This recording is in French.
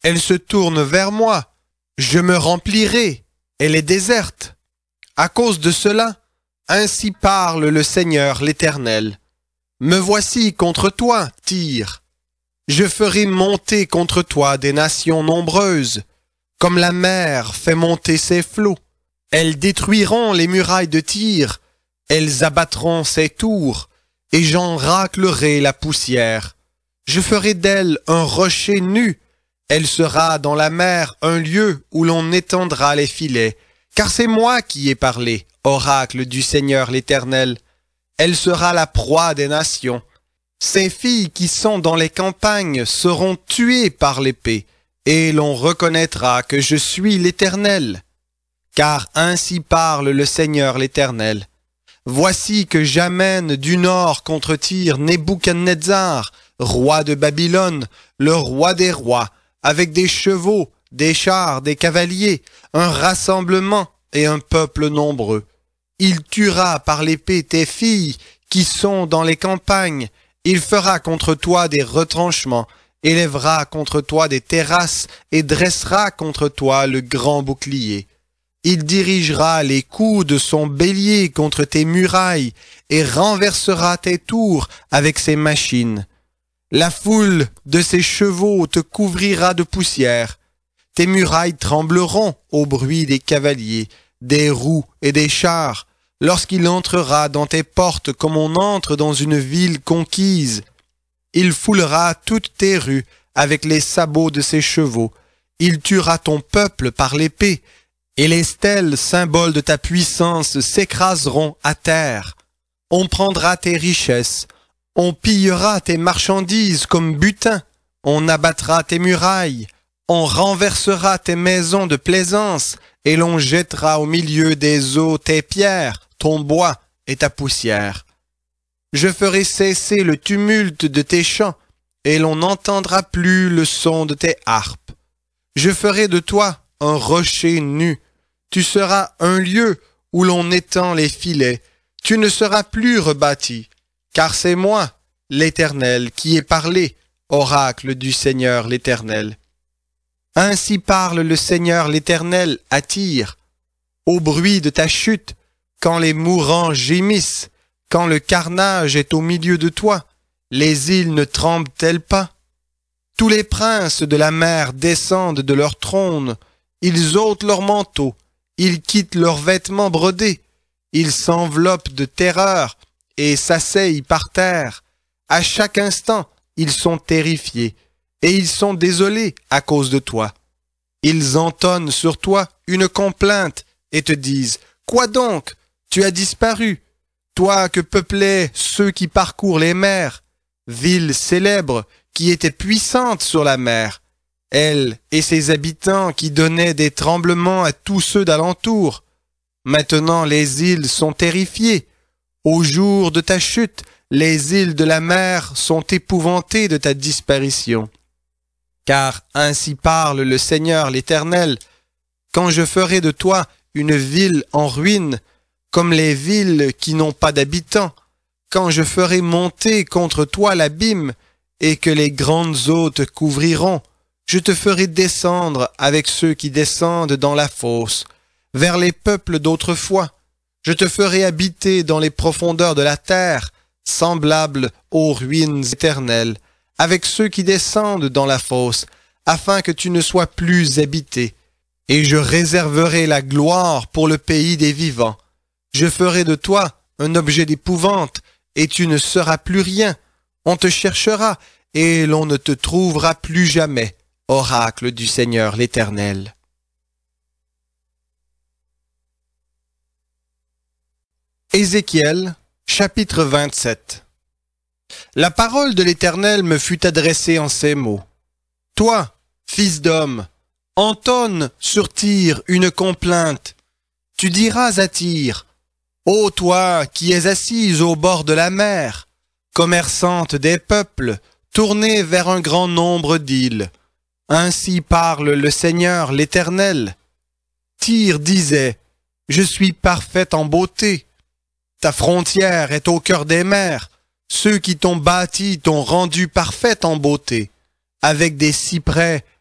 elle se tourne vers moi. Je me remplirai, elle est déserte. À cause de cela, ainsi parle le Seigneur l'Éternel. Me voici contre toi, Tyr. Je ferai monter contre toi des nations nombreuses, comme la mer fait monter ses flots. Elles détruiront les murailles de Tyr, elles abattront ses tours, et j'en raclerai la poussière. Je ferai d'elle un rocher nu, elle sera dans la mer un lieu où l'on étendra les filets, car c'est moi qui ai parlé, oracle du Seigneur l'Éternel. Elle sera la proie des nations. Ces filles qui sont dans les campagnes seront tuées par l'épée, et l'on reconnaîtra que je suis l'Éternel. Car ainsi parle le Seigneur l'Éternel. Voici que j'amène du nord contre Tyr Nebuchadnezzar, roi de Babylone, le roi des rois, avec des chevaux, des chars, des cavaliers, un rassemblement et un peuple nombreux. Il tuera par l'épée tes filles qui sont dans les campagnes. Il fera contre toi des retranchements, élèvera contre toi des terrasses et dressera contre toi le grand bouclier. Il dirigera les coups de son bélier contre tes murailles et renversera tes tours avec ses machines. La foule de ses chevaux te couvrira de poussière. Tes murailles trembleront au bruit des cavaliers, des roues et des chars, lorsqu'il entrera dans tes portes comme on entre dans une ville conquise. Il foulera toutes tes rues avec les sabots de ses chevaux. Il tuera ton peuple par l'épée, et les stèles, symboles de ta puissance, s'écraseront à terre. On prendra tes richesses, on pillera tes marchandises comme butin, on abattra tes murailles, on renversera tes maisons de plaisance, et l'on jettera au milieu des eaux tes pierres, ton bois et ta poussière. Je ferai cesser le tumulte de tes chants, et l'on n'entendra plus le son de tes harpes. Je ferai de toi un rocher nu. Tu seras un lieu où l'on étend les filets. Tu ne seras plus rebâti, car c'est moi, l'Éternel, qui ai parlé, oracle du Seigneur l'Éternel. Ainsi parle le Seigneur l'Éternel à Tyr. Au bruit de ta chute, quand les mourants gémissent, quand le carnage est au milieu de toi, les îles ne tremblent-elles pas? Tous les princes de la mer descendent de leur trône, ils ôtent leurs manteaux, ils quittent leurs vêtements brodés, ils s'enveloppent de terreur et s'asseyent par terre. À chaque instant, ils sont terrifiés, et ils sont désolés à cause de toi. Ils entonnent sur toi une complainte et te disent « Quoi donc? Tu as disparu, toi que peuplaient ceux qui parcourent les mers, ville célèbre qui était puissante sur la mer, elle et ses habitants qui donnaient des tremblements à tous ceux d'alentour. Maintenant les îles sont terrifiées. Au jour de ta chute, les îles de la mer sont épouvantées de ta disparition. Car ainsi parle le Seigneur l'Éternel, quand je ferai de toi une ville en ruine, comme les villes qui n'ont pas d'habitants, quand je ferai monter contre toi l'abîme, et que les grandes eaux te couvriront, je te ferai descendre avec ceux qui descendent dans la fosse, vers les peuples d'autrefois. Je te ferai habiter dans les profondeurs de la terre, semblable aux ruines éternelles, avec ceux qui descendent dans la fosse, afin que tu ne sois plus habité. Et je réserverai la gloire pour le pays des vivants. Je ferai de toi un objet d'épouvante, et tu ne seras plus rien. On te cherchera, et l'on ne te trouvera plus jamais, oracle du Seigneur l'Éternel. Ézéchiel, chapitre 27. La parole de l'Éternel me fut adressée en ces mots. Toi, fils d'homme, entonne sur Tyr une complainte. Tu diras à Tyr, ô toi qui es assise au bord de la mer, commerçante des peuples, tournée vers un grand nombre d'îles. Ainsi parle le Seigneur l'Éternel. Tyr disait, je suis parfaite en beauté. Ta frontière est au cœur des mers. Ceux qui t'ont bâti t'ont rendu parfaite en beauté. Avec des cyprès